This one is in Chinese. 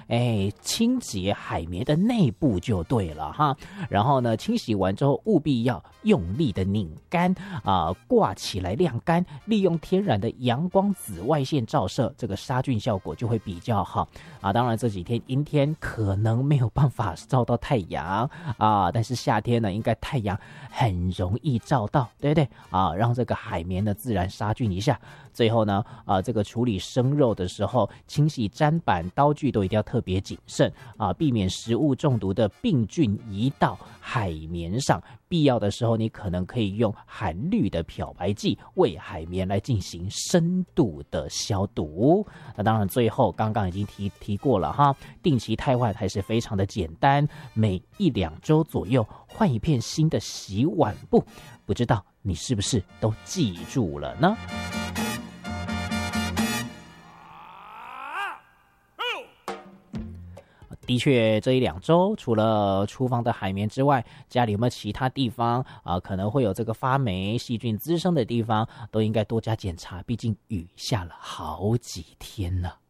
清洁海绵的内部就对了哈。然后呢，清洗完之后务必要用力的拧干挂起来晾干，利用天然的阳光紫外线照射，这个杀菌效果就会比较好当然这几天阴天可能没有办法照到太阳但是夏天呢，应该太阳很容易照到，对不对让这个海绵呢自然杀菌一下。最后呢这个处理生肉的时候，清洗砧板刀具都一定要特别谨慎避免食物中毒的病菌移到海绵上。必要的时候，你可能可以用含氯的漂白剂为海绵来进行深度的消毒。那当然最后刚刚已经提过了哈，定期汰换还是非常的简单，每1-2周左右换一片新的洗碗布。不知道你是不是都记住了呢？的确，这1-2周除了厨房的海绵之外，家里有没有其他地方可能会有这个发霉、细菌滋生的地方，都应该多加检查。毕竟雨下了好几天了。